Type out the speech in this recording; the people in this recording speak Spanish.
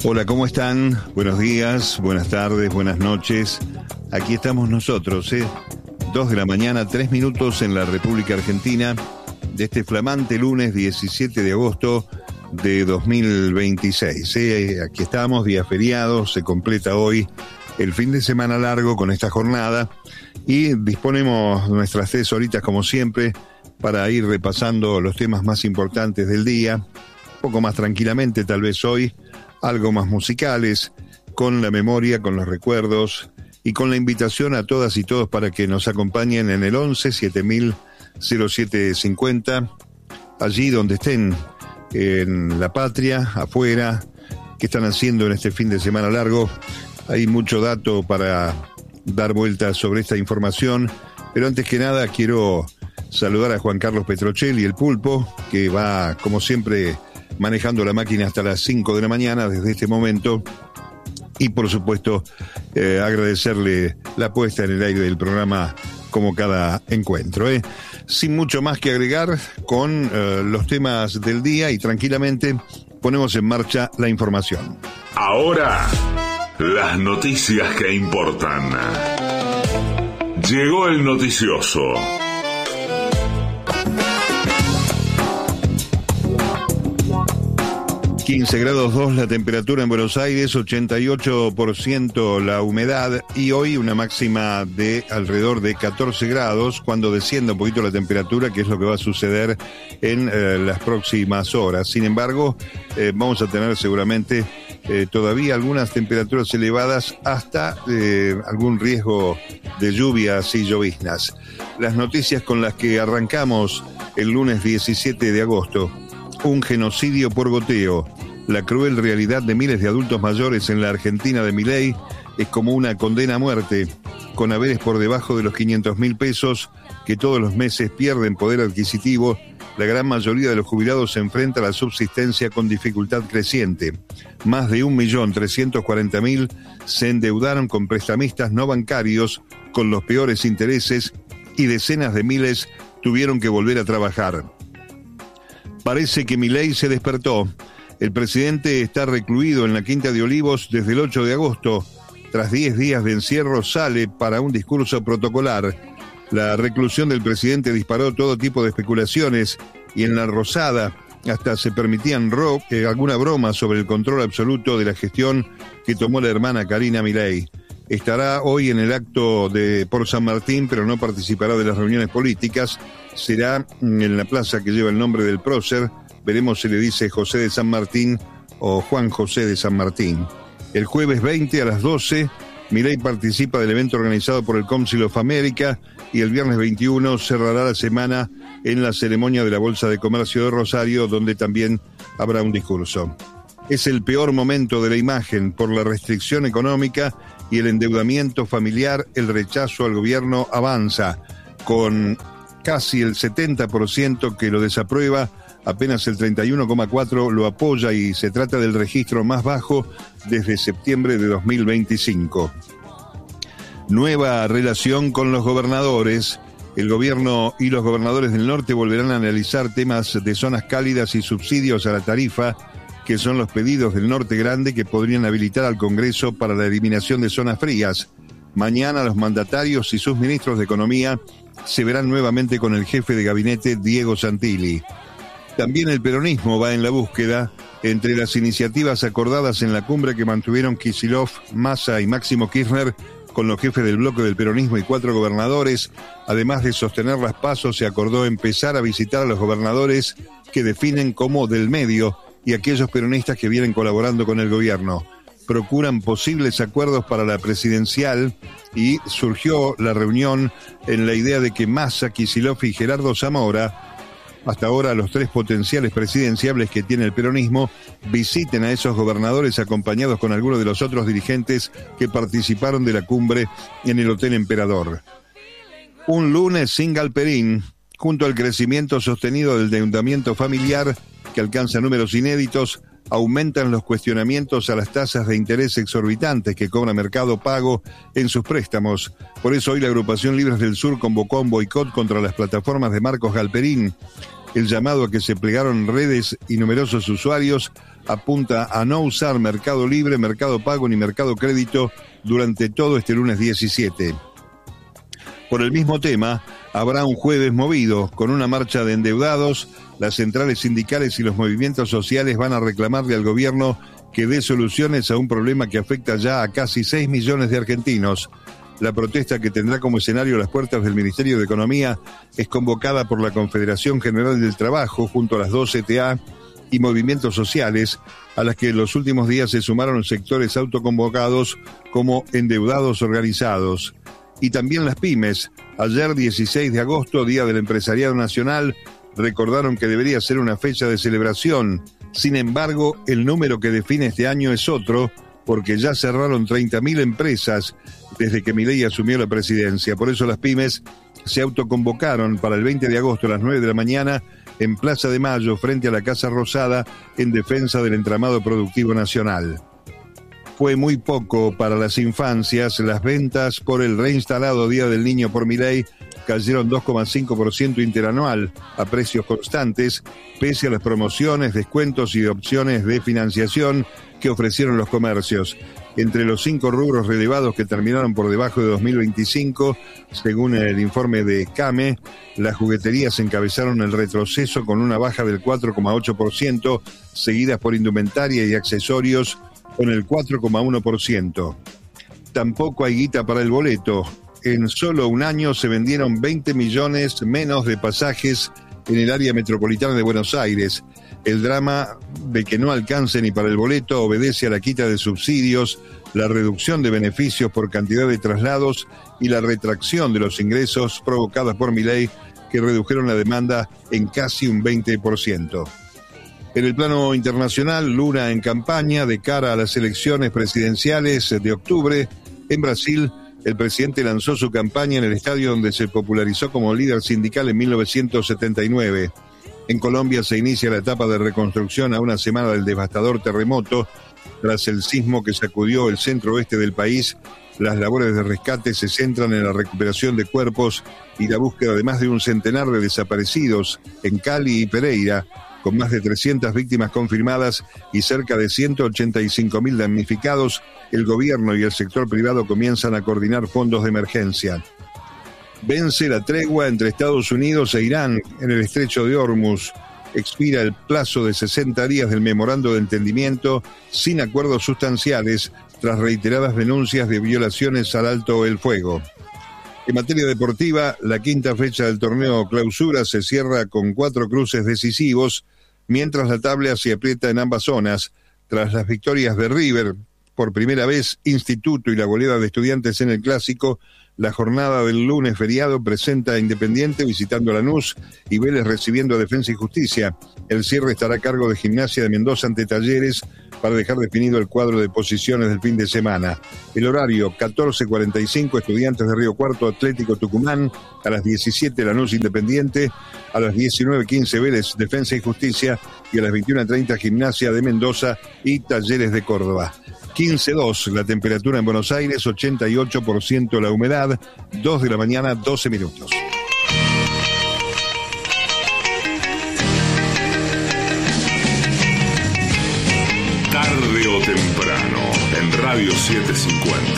Hola, ¿cómo están? Buenos días, buenas tardes, buenas noches. Aquí estamos nosotros, 2 de la mañana, 3 minutos en la República Argentina, de este flamante lunes 17 de agosto de 2026. Aquí estamos, día feriado, se completa hoy el fin de semana largo con esta jornada y disponemos nuestras 3 horitas como siempre para ir repasando los temas más importantes del día, un poco más tranquilamente tal vez hoy, algo más musicales, con la memoria, con los recuerdos y con la invitación a todas y todos para que nos acompañen en el 11 7000 0750, allí donde estén, en la patria, afuera, qué están haciendo en este fin de semana largo. Hay mucho dato para dar vueltas sobre esta información, pero antes que nada quiero saludar a Juan Carlos Petrocelli, el Pulpo, que va, como siempre, manejando la máquina hasta las 5 de la mañana desde este momento, y por supuesto agradecerle la puesta en el aire del programa como cada encuentro. Sin mucho más que agregar, con los temas del día y tranquilamente ponemos en marcha la información. Ahora, las noticias que importan. Llegó el noticioso. 15 grados 2 la temperatura en Buenos Aires, 88% la humedad y hoy una máxima de alrededor de 14 grados cuando descienda un poquito la temperatura, que es lo que va a suceder en las próximas horas. Sin embargo, vamos a tener seguramente todavía algunas temperaturas elevadas hasta algún riesgo de lluvias y lloviznas. Las noticias con las que arrancamos el lunes 17 de agosto. Un genocidio por goteo. La cruel realidad de miles de adultos mayores en la Argentina de Milei es como una condena a muerte, con haberes por debajo de los 500.000 pesos que todos los meses pierden poder adquisitivo. La gran mayoría de los jubilados se enfrenta a la subsistencia con dificultad creciente. Más de 1.340.000 se endeudaron con prestamistas no bancarios con los peores intereses y decenas de miles tuvieron que volver a trabajar. Parece que Milei se despertó. El presidente está recluido en la Quinta de Olivos desde el 8 de agosto. Tras 10 días de encierro sale para un discurso protocolar. La reclusión del presidente disparó todo tipo de especulaciones y en la Rosada hasta se permitían alguna broma sobre el control absoluto de la gestión que tomó la hermana Karina Milei. Estará hoy en el acto por San Martín, pero no participará de las reuniones políticas. Será en la plaza que lleva el nombre del prócer. Veremos si le dice José de San Martín o Juan José de San Martín. El jueves 20 a las 12, Milei participa del evento organizado por el Council of America y el viernes 21 cerrará la semana en la ceremonia de la Bolsa de Comercio de Rosario, donde también habrá un discurso. Es el peor momento de la imagen por la restricción económica y el endeudamiento familiar. El rechazo al gobierno avanza, con casi el 70% que lo desaprueba, apenas el 31,4% lo apoya y se trata del registro más bajo desde septiembre de 2025. Nueva relación con los gobernadores. El gobierno y los gobernadores del norte volverán a analizar temas de zonas cálidas y subsidios a la tarifa, que son los pedidos del Norte Grande que podrían habilitar al Congreso para la eliminación de zonas frías. Mañana los mandatarios y sus ministros de Economía se verán nuevamente con el jefe de gabinete Diego Santilli. También el peronismo va en la búsqueda entre las iniciativas acordadas en la cumbre que mantuvieron Kicillof, Massa y Máximo Kirchner con los jefes del bloque del peronismo y 4 gobernadores. Además de sostener las PASO, se acordó empezar a visitar a los gobernadores que definen como del medio y aquellos peronistas que vienen colaborando con el gobierno. Procuran posibles acuerdos para la presidencial y surgió la reunión en la idea de que Massa, Kicillof y Gerardo Zamora, hasta ahora los 3 potenciales presidenciables que tiene el peronismo, visiten a esos gobernadores acompañados con algunos de los otros dirigentes que participaron de la cumbre en el Hotel Emperador. Un lunes sin Galperín, junto al crecimiento sostenido del endeudamiento familiar, que alcanza números inéditos, aumentan los cuestionamientos a las tasas de interés exorbitantes que cobra Mercado Pago en sus préstamos. Por eso hoy la agrupación Libres del Sur convocó un boicot contra las plataformas de Marcos Galperín. El llamado a que se plegaron redes y numerosos usuarios apunta a no usar Mercado Libre, Mercado Pago ni Mercado Crédito durante todo este lunes 17. Por el mismo tema, habrá un jueves movido, con una marcha de endeudados. Las centrales sindicales y los movimientos sociales van a reclamarle al gobierno que dé soluciones a un problema que afecta ya a casi 6 millones de argentinos. La protesta, que tendrá como escenario las puertas del Ministerio de Economía, es convocada por la Confederación General del Trabajo junto a las 2 CTA y movimientos sociales, a las que en los últimos días se sumaron sectores autoconvocados como endeudados organizados. Y también las pymes. Ayer, 16 de agosto, Día del Empresariado Nacional, recordaron que debería ser una fecha de celebración. Sin embargo, el número que define este año es otro, porque ya cerraron 30.000 empresas desde que Milei asumió la presidencia. Por eso las pymes se autoconvocaron para el 20 de agosto a las 9 de la mañana en Plaza de Mayo, frente a la Casa Rosada, en defensa del entramado productivo nacional. Fue muy poco para las infancias. Las ventas por el reinstalado Día del Niño por Milei cayeron 2,5% interanual a precios constantes, pese a las promociones, descuentos y opciones de financiación que ofrecieron los comercios. Entre los 5 rubros relevados que terminaron por debajo de 2025, según el informe de CAME, las jugueterías encabezaron el retroceso con una baja del 4,8%, seguidas por indumentaria y accesorios con el 4,1%. Tampoco hay guita para el boleto. En solo un año se vendieron 20 millones menos de pasajes en el área metropolitana de Buenos Aires. El drama de que no alcance ni para el boleto obedece a la quita de subsidios, la reducción de beneficios por cantidad de traslados y la retracción de los ingresos provocadas por Milei, que redujeron la demanda en casi un 20%. En el plano internacional, Lula en campaña de cara a las elecciones presidenciales de octubre. En Brasil, el presidente lanzó su campaña en el estadio donde se popularizó como líder sindical en 1979. En Colombia se inicia la etapa de reconstrucción a una semana del devastador terremoto. Tras el sismo que sacudió el centro oeste del país, las labores de rescate se centran en la recuperación de cuerpos y la búsqueda de más de un centenar de desaparecidos en Cali y Pereira, con más de 300 víctimas confirmadas y cerca de 185.000 damnificados. El gobierno y el sector privado comienzan a coordinar fondos de emergencia. Vence la tregua entre Estados Unidos e Irán en el estrecho de Hormuz. Expira el plazo de 60 días del memorando de entendimiento sin acuerdos sustanciales tras reiteradas denuncias de violaciones al alto el fuego. En materia deportiva, la quinta fecha del torneo Clausura se cierra con 4 cruces decisivos, mientras la tabla se aprieta en ambas zonas. Tras las victorias de River, por primera vez Instituto y la goleada de Estudiantes en el Clásico, la jornada del lunes feriado presenta a Independiente visitando a Lanús y Vélez recibiendo a Defensa y Justicia. El cierre estará a cargo de Gimnasia de Mendoza ante Talleres para dejar definido el cuadro de posiciones del fin de semana. El horario, 14:45, Estudiantes de Río Cuarto, Atlético Tucumán, a las 17 Lanús Independiente, a las 19:15 Vélez Defensa y Justicia y a las 21:30 Gimnasia de Mendoza y Talleres de Córdoba. 15:02 la temperatura en Buenos Aires, 88% la humedad, 2 de la mañana, 12 minutos. Tarde o temprano, en Radio 750.